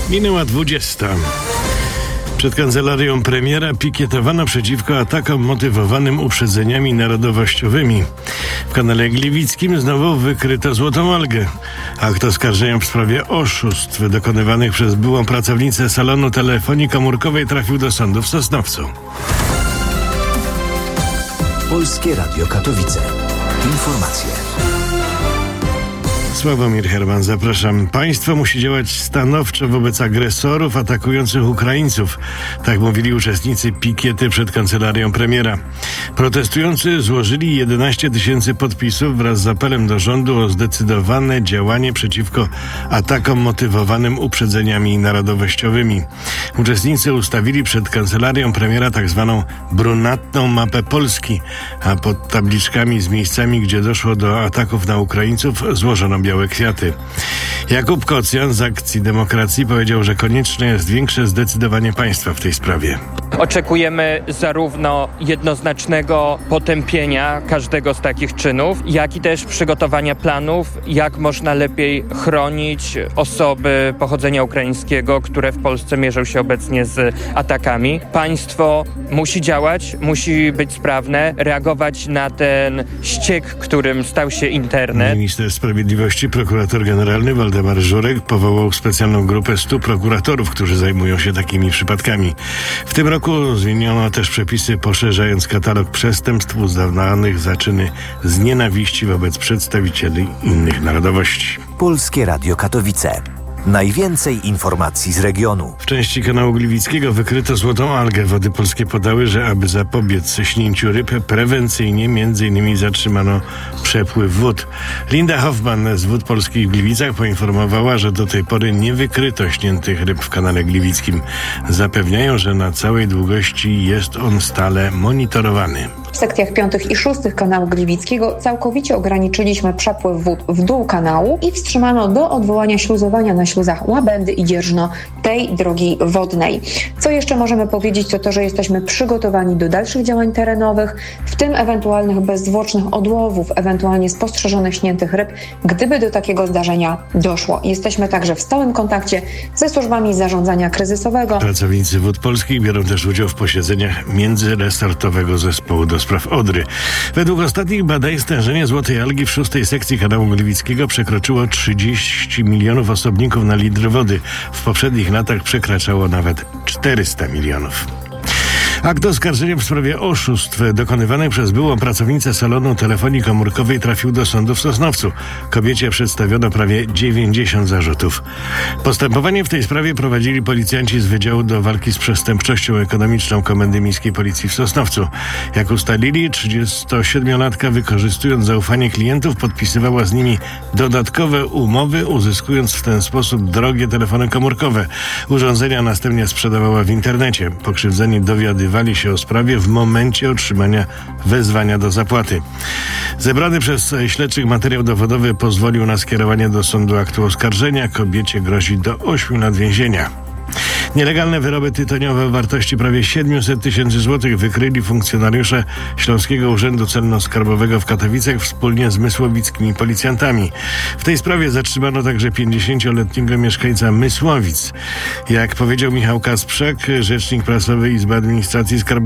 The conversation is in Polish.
Minęła 20. Przed kancelarią premiera pikietowano przeciwko atakom motywowanym uprzedzeniami narodowościowymi. W kanale gliwickim znowu wykryto złotą algę. Akt oskarżenia w sprawie oszustw dokonywanych przez byłą pracownicę salonu telefonii komórkowej trafił do sądu w Sosnowcu. Polskie Radio Katowice. Informacje. Sławomir Herman, zapraszam. Państwo musi działać stanowczo wobec agresorów atakujących Ukraińców. Tak mówili uczestnicy pikiety przed kancelarią premiera. Protestujący złożyli 11 000 podpisów wraz z apelem do rządu o zdecydowane działanie przeciwko atakom motywowanym uprzedzeniami narodowościowymi. Uczestnicy ustawili przed kancelarią premiera tak zwaną brunatną mapę Polski, a pod tabliczkami z miejscami, gdzie doszło do ataków na Ukraińców, złożono białe kwiaty. Jakub Kocjan z Akcji Demokracji powiedział, że konieczne jest większe zdecydowanie państwa w tej sprawie. Oczekujemy zarówno jednoznacznego potępienia każdego z takich czynów, jak i też przygotowania planów, jak można lepiej chronić osoby pochodzenia ukraińskiego, które w Polsce mierzą się obecnie z atakami. Państwo musi działać, musi być sprawne, reagować na ten ściek, którym stał się internet. Minister Sprawiedliwości, prokurator generalny Waldemar Żurek powołał specjalną grupę 100 prokuratorów, którzy zajmują się takimi przypadkami. W tym roku zmieniono też przepisy, poszerzając katalog przestępstw uznawanych za czyny z nienawiści wobec przedstawicieli innych narodowości. Polskie Radio Katowice. Najwięcej informacji z regionu. W części kanału gliwickiego wykryto złotą algę. Wody polskie podały, że aby zapobiec śnięciu ryb, prewencyjnie m.in. zatrzymano przepływ wód. Linda Hoffman z Wód Polskich w Gliwicach poinformowała, że do tej pory nie wykryto śniętych ryb w kanale gliwickim. Zapewniają, że na całej długości jest on stale monitorowany. W sekcjach 5. i 6. kanału gliwickiego całkowicie ograniczyliśmy przepływ wód w dół kanału i wstrzymano do odwołania śluzowania na śluzach Łabędy i Dzierżno tej drogi wodnej. Co jeszcze możemy powiedzieć, to że jesteśmy przygotowani do dalszych działań terenowych, w tym ewentualnych bezzwłocznych odłowów, ewentualnie spostrzeżonych śniętych ryb, gdyby do takiego zdarzenia doszło. Jesteśmy także w stałym kontakcie ze służbami zarządzania kryzysowego. Pracownicy Wód Polskich biorą też udział w posiedzeniach międzyresortowego zespołu do spraw Odry. Według ostatnich badań stężenie złotej algi w 6. sekcji kanału gliwickiego przekroczyło 30 milionów osobników na litr wody. W poprzednich latach przekraczało nawet 400 milionów. Akt oskarżenia w sprawie oszustw dokonywanych przez byłą pracownicę salonu telefonii komórkowej trafił do sądu w Sosnowcu. Kobiecie przedstawiono prawie 90 zarzutów. Postępowanie w tej sprawie prowadzili policjanci z Wydziału do Walki z Przestępczością Ekonomiczną Komendy Miejskiej Policji w Sosnowcu. Jak ustalili, 37-latka, wykorzystując zaufanie klientów, podpisywała z nimi dodatkowe umowy, uzyskując w ten sposób drogie telefony komórkowe. Urządzenia następnie sprzedawała w internecie. Pokrzywdzeni dowiadywali się o sprawie w momencie otrzymania wezwania do zapłaty. Zebrany przez śledczych materiał dowodowy pozwolił na skierowanie do sądu aktu oskarżenia. Kobiecie grozi do 8 lat więzienia. Nielegalne wyroby tytoniowe o wartości prawie 700 000 złotych wykryli funkcjonariusze Śląskiego Urzędu Celno-Skarbowego w Katowicach wspólnie z mysłowickimi policjantami. W tej sprawie zatrzymano także 50-letniego mieszkańca Mysłowic. Jak powiedział Michał Kasprzak, rzecznik prasowy Izby Administracji Skarbowej,